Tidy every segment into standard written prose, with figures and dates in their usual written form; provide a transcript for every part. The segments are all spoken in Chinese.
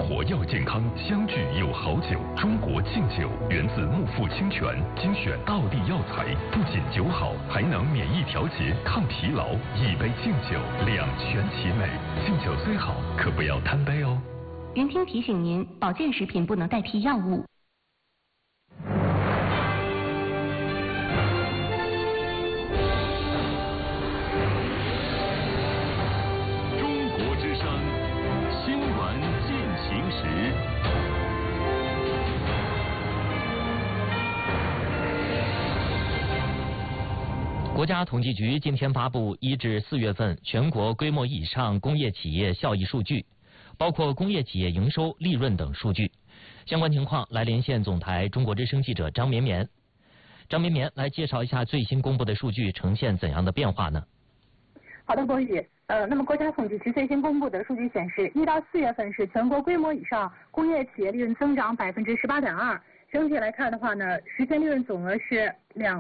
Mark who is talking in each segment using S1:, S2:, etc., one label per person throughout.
S1: 活要健康，相聚有好酒。中国劲酒源自木富清泉，精选道地药材，不仅酒好，还能免疫调节、抗疲劳。一杯劲酒，两全其美。劲酒虽好，可不要贪杯哦。
S2: 云听提醒您，保健食品不能代替药物。
S3: 国家统计局今天发布1至4月份全国规模以上工业企业效益数据，包括工业企业营收、利润等数据。相关情况来连线总台中国之声记者张绵绵。张绵绵来介绍一下最新公布的数据呈现怎样的变化呢？
S4: 好的，国宇。那么国家统计局最新公布的数据显示，1到4月份是全国规模以上工业企业利润增长18.2%。整体来看的话呢，实现利润总额是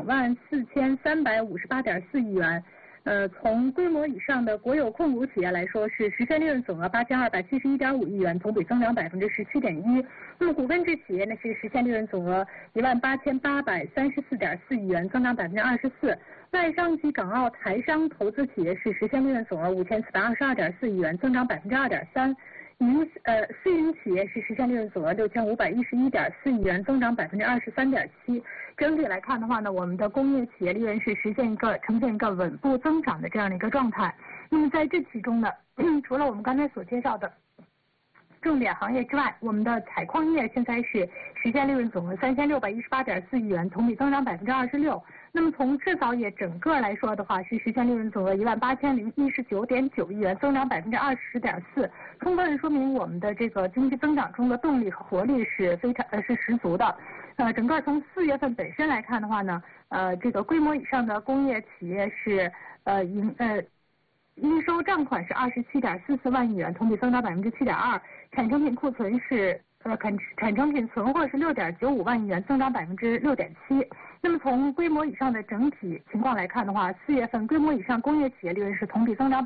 S4: 24358.4亿元。从规模以上的国有控股企业来说，是实现利润总额8271.5亿元，同比增长17.1%。那么股份制企业呢，是实现利润总额18834.4亿元，增长24%。外商及港澳台商投资企业是实现利润总额5422.4亿元，增长2.3%。私营企业是实现利润总额6511.4亿元，增长23.7%。整体来看的话呢，我们的工业企业利润是呈现一个稳步增长的这样的一个状态。那么在这其中呢，除了我们刚才所介绍的重点行业之外，我们的采矿业现在是实现利润总额3618.4亿元，同比增长26%。那么从制造业整个来说的话，是实现利润总额18019.9亿元，增长20.4%，充分说明我们的这个经济增长中的动力和活力是十足的。整个从4月份本身来看的话呢，这个规模以上的工业企业是应收账款是27.44万亿元，同比增长7.2%，产成品库存是产成品存货是6.95万亿元，增长6.7%。那么从规模以上的整体情况来看的话，4月份规模以上工业企业利润是同比增长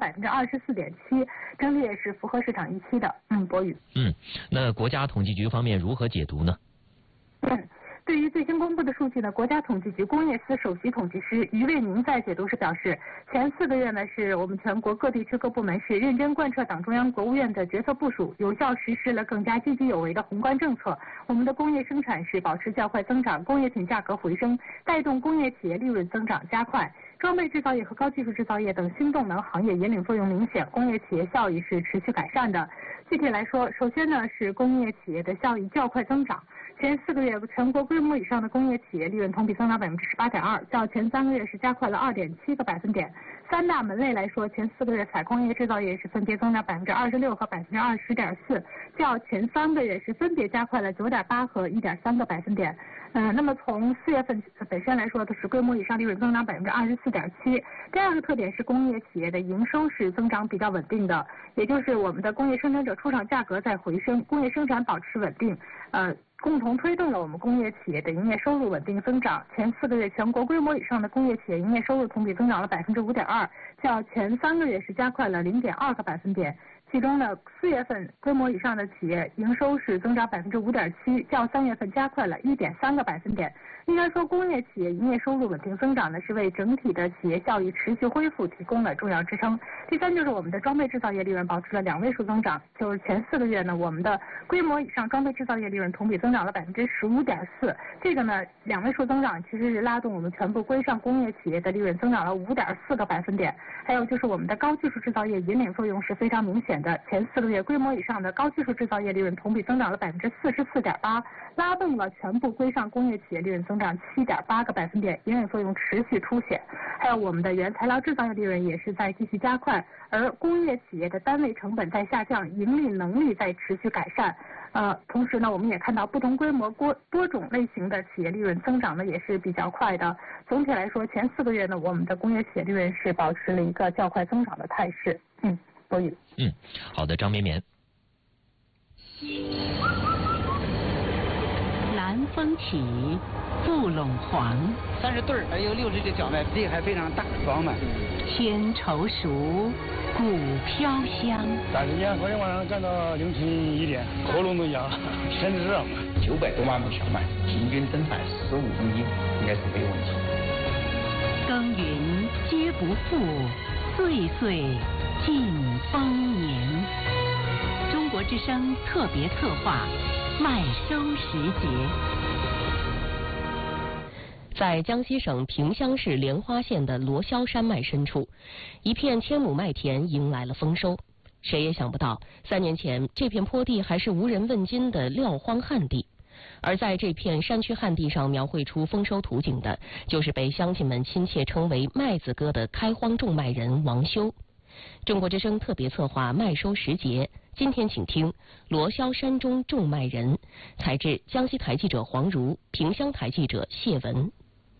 S4: 24.7%，整体也是符合市场预期的。博宇。
S3: 那国家统计局方面如何解读呢？
S4: 对于最新公布的数据呢，国家统计局工业司首席统计师于卫宁在解读时表示，前4个月呢是我们全国各地区各部门是认真贯彻党中央、国务院的决策部署，有效实施了更加积极有为的宏观政策。我们的工业生产是保持较快增长，工业品价格回升，带动工业企业利润增长加快。装备制造业和高技术制造业等新动能行业引领作用明显，工业企业效益是持续改善的。具体来说，首先呢是工业企业的效益较快增长。前4个月全国规模以上的工业企业利润同比增长18.2%，较前3个月是加快了2.7个百分点。3大门类来说，前4个月采矿业制造业是分别增长26%和20.4%，较前3个月是分别加快了9.8和1.3个百分点。那么从4月份本身来说，都是规模以上利润增长24.7%。第二个特点是工业企业的营收是增长比较稳定的，也就是我们的工业生产者出厂价格在回升，工业生产保持稳定，共同推动了我们工业企业的营业收入稳定增长。前4个月全国规模以上的工业企业营业收入同比增长了5.2%，较前3个月是加快了0.2个百分点。其中呢，4月份规模以上的企业营收是增长5.7%，较3月份加快了1.3个百分点。应该说，工业企业营业收入稳定增长呢，是为整体的企业效益持续恢复提供了重要支撑。第三就是我们的装备制造业利润保持了2位数增长，就是前4个月呢，我们的规模以上装备制造业利润同比增长了15.4%，这个呢2位数增长其实是拉动我们全部规上工业企业的利润增长了5.4个百分点。还有就是我们的高技术制造业引领作用是非常明显的，前4个月规模以上的高技术制造业利润同比增长了44.8%，拉动了全部规上工业企业利润增长7.8个百分点，引领作用持续凸显。还有我们的原材料制造业利润也是在继续加快，而工业企业的单位成本在下降，盈利能力在持续改善。同时呢，我们也看到不同规模多种类型的企业利润增长呢也是比较快的。总体来说，前4个月呢，我们的工业企业利润是保持了一个较快增长的态势。博宇。
S3: 好的，张绵绵。
S2: 蓝
S5: 风起，富陇黄。
S6: 30对还有60的小麦，地还非常大，饱满。
S5: 天稠熟，谷飘香。
S7: 3时间，昨天晚上干到凌晨1点，喉咙都痒，天热嘛。
S8: 900多万亩小麦，平均增产15公斤，应该是没有问题。
S5: 耕耘皆不负，岁岁尽丰年。中国之声特别策划，麦收时节。
S9: 在江西省萍乡市莲花县的罗霄山脉深处，一片1000亩麦田迎来了丰收。谁也想不到，3年前这片坡地还是无人问津的撂荒旱地。而在这片山区旱地上描绘出丰收图景的，就是被乡亲们亲切称为麦子哥的开荒种麦人王修。中国之声特别策划麦收时节，今天请听罗霄山中种麦人，采制江西台记者黄如，萍乡台记者谢文。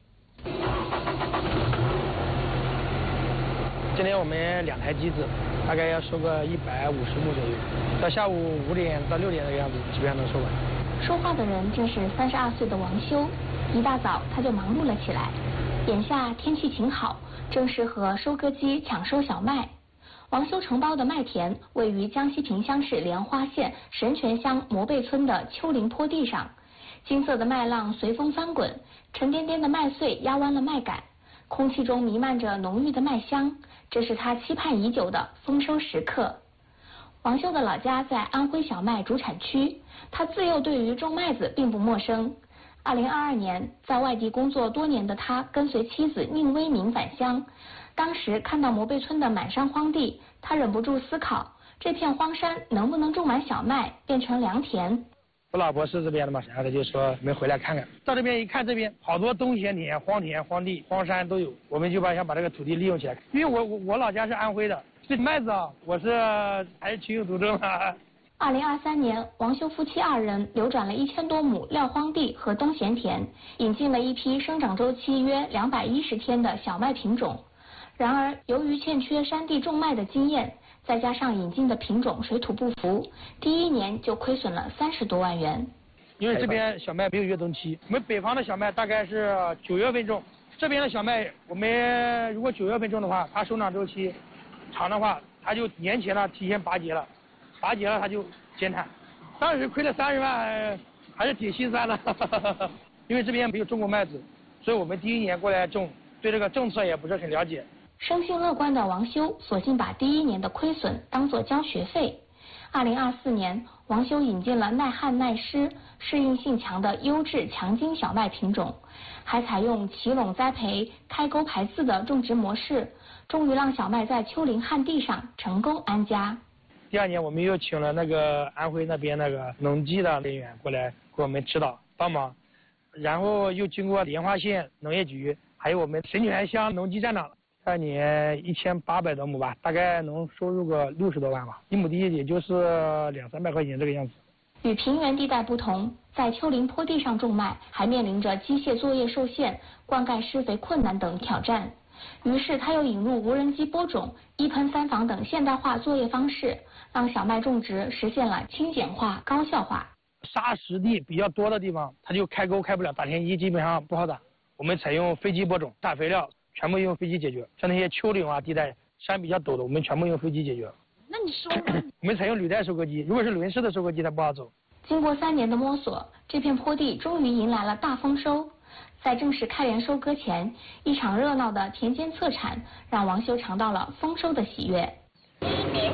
S10: 今天我们2台机子，大概要收个150亩左右，到下午5点到6点的样子，基本上能收完。
S11: 说话的人正是32岁的王修，一大早他就忙碌了起来。眼下天气晴好，正适合收割机抢收小麦。王修承包的麦田位于江西萍乡市莲花县神泉乡磨背村的丘陵坡地上，金色的麦浪随风翻滚，沉甸甸的麦穗压弯了麦秆，空气中弥漫着浓郁的麦香，这是他期盼已久的丰收时刻。王修的老家在安徽小麦主产区，他自幼对于种麦子并不陌生。2022年，在外地工作多年的他跟随妻子宁威明返乡，当时看到磨背村的满山荒地，他忍不住思考，这片荒山能不能种满小麦，变成良田。
S10: 我老婆是这边的嘛，然后他就说我们回来看看。到这边一看，这边好多冬闲田、荒田、荒地、荒山都有，我们就想把这个土地利用起来。因为我老家是安徽的，这麦子啊，我是还是情有独钟啊。
S11: 2023年，王修夫妻2人流转了1000多亩撂荒地和冬闲田，引进了一批生长周期约210天的小麦品种。然而，由于欠缺山地种麦的经验，再加上引进的品种水土不服，第1年就亏损了30多万元。
S10: 因为这边小麦没有越冬期，我们北方的小麦大概是9月份种，这边的小麦我们如果9月份种的话，它生长周期长的话，它就年前了提前拔节了，拔节了它就减产。当时亏了30万，还是挺心酸的。因为这边没有种过麦子，所以我们第1年过来种，对这个政策也不是很了解。
S11: 生性乐观的王修索性把第1年的亏损当作交学费。2024年，王修引进了耐旱耐湿、适应性强的优质强筋小麦品种，还采用齐垄栽培、开沟排刺的种植模式，终于让小麦在丘陵旱地上成功安家。
S10: 第2年，我们又请了那个安徽那边那个农技的人员过来给我们指导帮忙，然后又经过莲花县农业局，还有我们神泉乡农技站长。2年1800多亩吧，大概能收入个60多万吧，1亩地也就是200-300块钱这个样子。
S11: 与平原地带不同，在丘陵坡地上种麦还面临着机械作业受限、灌溉施肥困难等挑战。于是他又引入无人机播种、1喷3防等现代化作业方式，让小麦种植实现了轻简化、高效化。
S10: 沙石地比较多的地方，它就开沟开不了，打田机基本上不好打。我们采用飞机播种，打肥料全部用飞机解决，像那些丘陵啊地带山比较陡的，我们全部用飞机解决。
S11: 那你说
S10: 我们采用履带收割机，如果是轮式的收割机它不好走。
S11: 经过3年的摸索，这片坡地终于迎来了大丰收。在正式开园收割前，一场热闹的田间测产让王修尝到了丰收的喜悦。
S12: 95.6，95.4，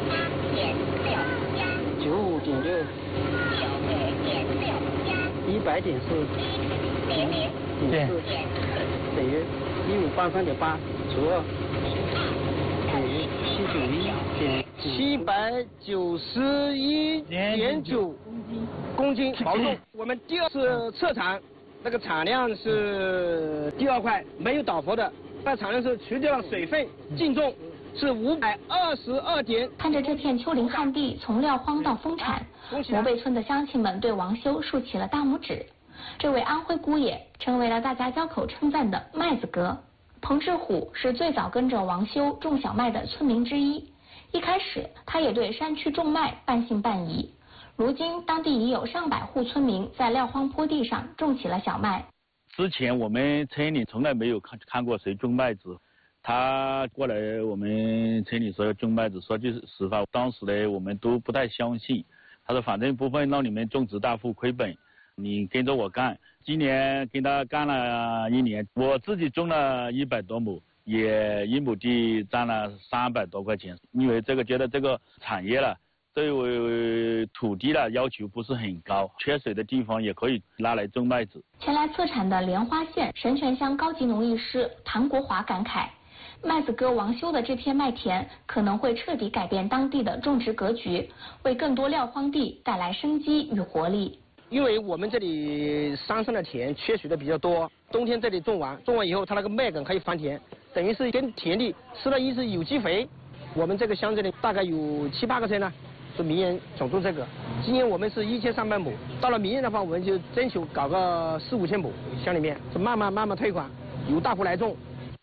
S12: 等于1583.8除2等于791.9公斤毛重。我们第2次测产，那个产量是第2块，没有倒伏的，但产量是除掉了水分，净重是522。
S11: 看着这片丘陵旱地从撂荒到丰产，磨背村的乡亲们对王修竖起了大拇指。这位安徽姑爷成为了大家交口称赞的麦子哥。彭志虎是最早跟着王修种小麦的村民之一。一开始，他也对山区种麦半信半疑。 如今当地已有上百户村民在撂荒坡地上种起了小麦。
S13: 之前我们村里从来没有看过谁种麦子，他过来我们村里说要种麦子，说句实话，当时呢我们都不太相信。他说反正不会让你们种植大户亏本，你跟着我干。今年跟他干了1年，我自己种了100多亩，也1亩地赚了300多块钱。因为觉得这个产业了，对于土地的要求不是很高，缺水的地方也可以拿来种麦子。
S11: 前来测产的莲花县神泉乡高级农艺师唐国华感慨，麦子哥王修的这片麦田可能会彻底改变当地的种植格局，为更多撂荒地带来生机与活力。
S12: 因为我们这里山上的田缺水的比较多，冬天这里种完以后，它那个麦秆可以翻田，等于是跟田里施了一次有机肥。我们这个乡这里大概有7、8个村呢，是明年想种这个。今年我们是1300亩，到了明年的话，我们就征求搞个4、5千亩，乡里面是慢慢退款，由大户来种。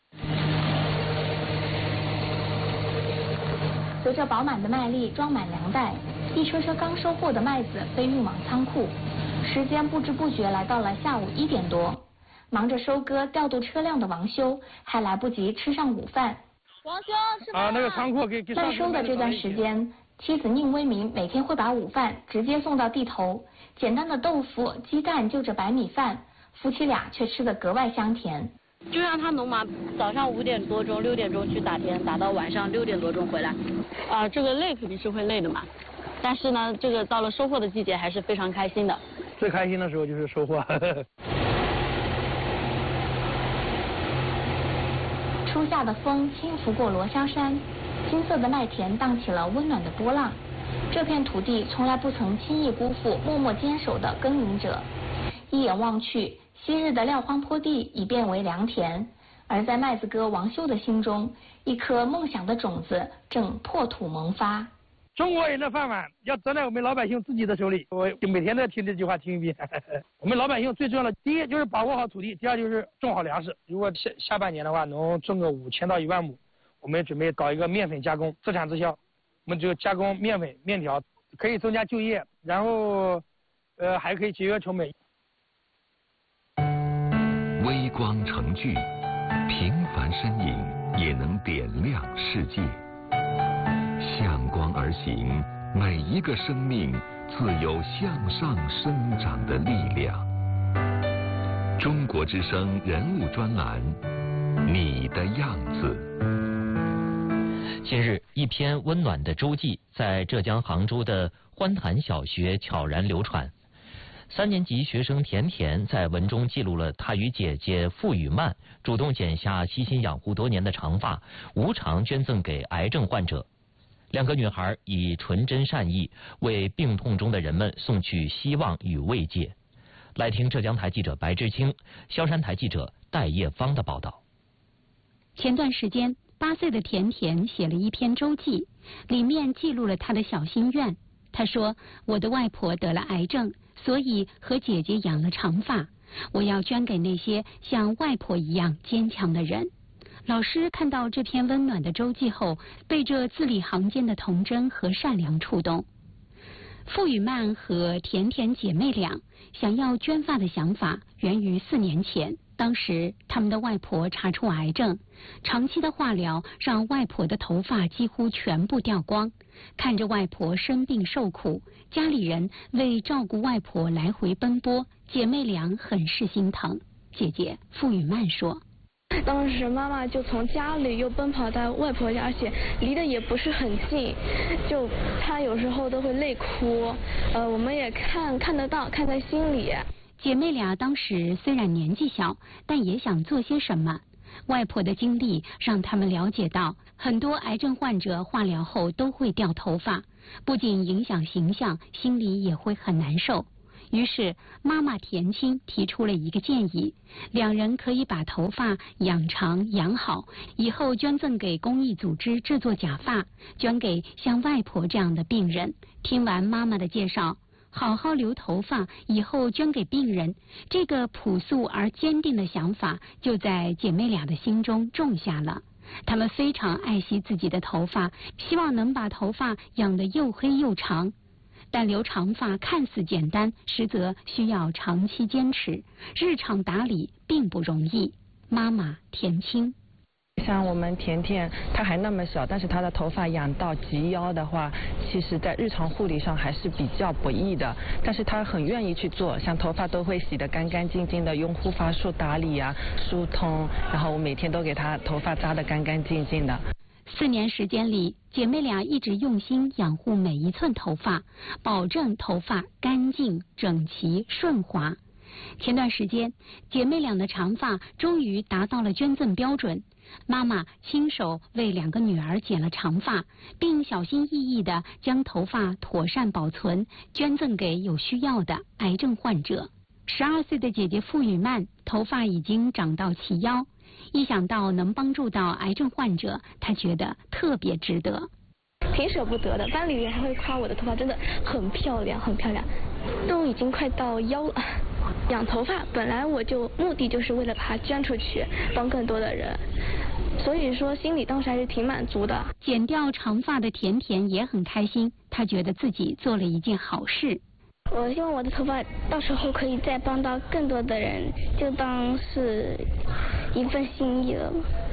S11: 随着饱满的麦粒装满粮袋，一车车刚收获的麦子被运往仓库。时间不知不觉来到了下午1点多，忙着收割调度车辆的王修还来不及吃上午饭。
S10: 王修吃饭那个仓库给
S11: 卖收的这段时间，妻子宁威民每天会把午饭直接送到地头，简单的豆腐、鸡蛋就着白米饭，夫妻俩却吃得格外香甜。
S14: 就让他农忙，早上5点多钟、6点钟去打田，打到晚上6点多钟回来。这个累肯定是会累的嘛，但是呢，这个到了收获的季节还是非常开心的。
S10: 最开心的时候就是收获。
S11: 初夏的风轻拂过罗霄山，金色的麦田荡起了温暖的波浪。这片土地从来不曾轻易辜负默默坚守的耕耘者。一眼望去，昔日的撂荒坡地已变为良田，而在麦子哥王修的心中，一颗梦想的种子正破土萌发。
S10: 中国人的饭碗要站在我们老百姓自己的手里，我每天都要听这句话听一遍。我们老百姓最重要的，第一就是把握好土地，第二就是种好粮食。如果下半年的话能种个5000到1万亩，我们准备搞一个面粉加工，自产自销。我们就加工面粉、面条，可以增加就业，然后还可以节约成本。
S1: 微光成炬，平凡身影也能点亮世界。向光而行，每一个生命自有向上生长的力量。中国之声人物专栏，你的样子。
S3: 近日，一篇温暖的周记在浙江杭州的欢潭小学悄然流传。3年级学生甜甜在文中记录了她与姐姐付雨曼主动剪下悉心养护多年的长发，无偿捐赠给癌症患者。2个女孩以纯真善意为病痛中的人们送去希望与慰藉。来听浙江台记者白志清、萧山台记者戴叶芳的报道。
S15: 前段时间，8岁的甜甜写了一篇周记，里面记录了她的小心愿。她说：“我的外婆得了癌症，所以和姐姐养了长发，我要捐给那些像外婆一样坚强的人。”老师看到这篇温暖的周记后，被这字里行间的童真和善良触动。付雨曼和甜甜姐妹俩想要捐发的想法源于4年前，当时他们的外婆查出癌症，长期的化疗让外婆的头发几乎全部掉光。看着外婆生病受苦，家里人为照顾外婆来回奔波，姐妹俩很是心疼。姐姐付雨曼说：“
S16: 当时妈妈就从家里又奔跑到外婆家，而且离得也不是很近，就她有时候都会泪哭，我们也看得到，看在心里。”
S15: 姐妹俩当时虽然年纪小，但也想做些什么。外婆的经历让他们了解到，很多癌症患者化疗后都会掉头发，不仅影响形象，心里也会很难受。于是妈妈田青提出了一个建议，2人可以把头发养长养好，以后捐赠给公益组织制作假发，捐给像外婆这样的病人。听完妈妈的介绍，好好留头发，以后捐给病人，这个朴素而坚定的想法就在姐妹俩的心中种下了。她们非常爱惜自己的头发，希望能把头发养得又黑又长。 但留长发看似简单，实则需要长期坚持，日常打理并不容易。妈妈田青。
S17: 像我们甜甜，她还那么小，但是她的头发养到及腰的话，其实在日常护理上还是比较不易的。但是她很愿意去做，像头发都会洗得干干净净的，用护发素打理啊、疏通，然后我每天都给她头发扎得干干净净的。
S15: 4年时间里，姐妹俩一直用心养护每一寸头发，保证头发干净、整齐、顺滑。前段时间，姐妹俩的长发终于达到了捐赠标准。妈妈亲手为2个女儿剪了长发，并小心翼翼地将头发妥善保存，捐赠给有需要的癌症患者。12岁的姐姐付雨曼头发已经长到齐腰，一想到能帮助到癌症患者，她觉得特别值得。
S16: 挺舍不得的，班里人还会夸我的头发真的很漂亮，很漂亮，都已经快到腰了。养头发本来我就目的就是为了把它捐出去，帮更多的人，所以说心里当时还是挺满足的。
S15: 剪掉长发的甜甜也很开心，她觉得自己做了一件好事。
S16: 我希望我的头发到时候可以再帮到更多的人，就当是一份心意了。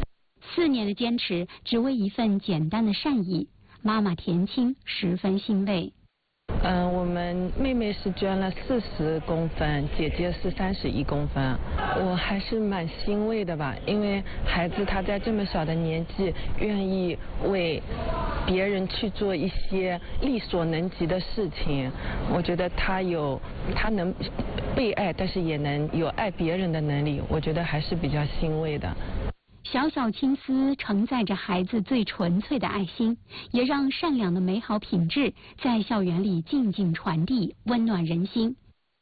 S15: 4年的坚持，只为一份简单的善意，妈妈田青十分欣慰。
S17: 我们妹妹是捐了40公分，姐姐是31公分，我还是蛮欣慰的吧，因为孩子他在这么小的年纪，愿意为别人去做一些力所能及的事情，我觉得他能被爱，但是也能有爱别人的能力，我觉得还是比较欣慰的。
S15: 小小青丝承载着孩子最纯粹的爱心，也让善良的美好品质在校园里静静传递，温暖人心。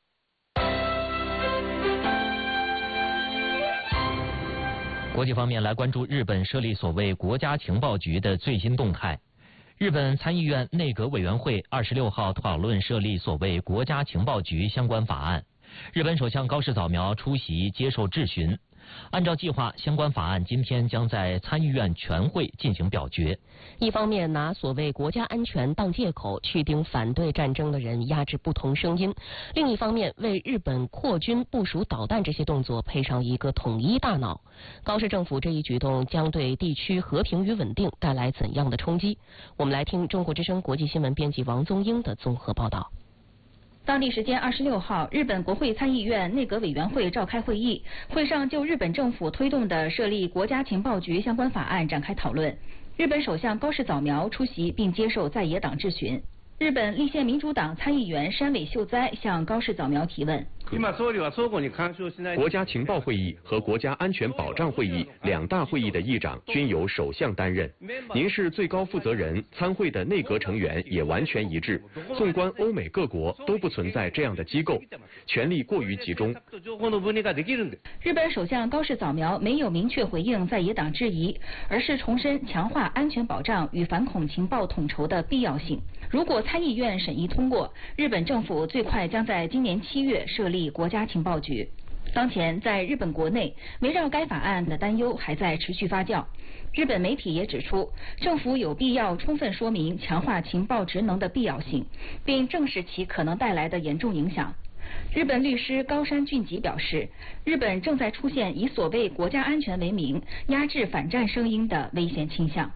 S3: 国际方面，来关注日本设立所谓国家情报局的最新动态。日本参议院内阁委员会26号讨论设立所谓国家情报局相关法案，日本首相高市早苗出席接受质询。按照计划，相关法案今天将在参议院全会进行表决。
S9: 一方面拿所谓国家安全当借口去盯反对战争的人，压制不同声音；另一方面为日本扩军部署导弹这些动作配上一个统一大脑。高市政府这一举动将对地区和平与稳定带来怎样的冲击？我们来听中国之声国际新闻编辑王宗英的综合报道。
S2: 当地时间26号，日本国会参议院内阁委员会召开会议，会上就日本政府推动的设立国家情报局相关法案展开讨论。日本首相高市早苗出席并接受在野党质询。日本立宪民主党参议员山尾秀哉向高市早苗提问。
S18: 国家情报会议和国家安全保障会议2大会议的议长均由首相担任，您是最高负责人，参会的内阁成员也完全一致。纵观欧美各国都不存在这样的机构，权力过于集中。
S2: 日本首相高市早苗没有明确回应在野党质疑，而是重申强化安全保障与反恐情报统筹的必要性。如果参议院审议通过，日本政府最快将在今年7月设立国家情报局。当前在日本国内，围绕该法案的担忧还在持续发酵。日本媒体也指出，政府有必要充分说明强化情报职能的必要性，并正视其可能带来的严重影响。日本律师高山俊吉表示，日本正在出现以所谓国家安全为名压制反战声音的危险倾向。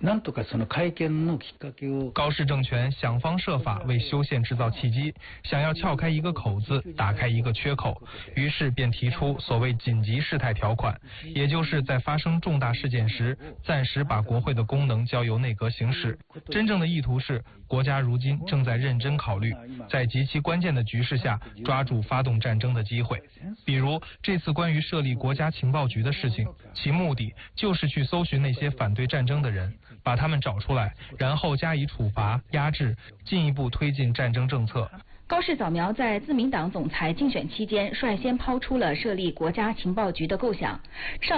S19: 高市政权想方设法为修宪制造契机，想要撬开一个口子，打开一个缺口，于是便提出所谓紧急事态条款，也就是在发生重大事件时，暂时把国会的功能交由内阁行使。真正的意图是，国家如今正在认真考虑，在极其关键的局势下抓住发动战争的机会。比如这次关于设立国家情报局的事情，其目的就是去搜寻那些反对战争的人，把他们找出来，然后加以处罚、压制，进一步推进战争政策。
S2: 高市早苗在自民党总裁竞选期间率先抛出了设立国家情报局的构想。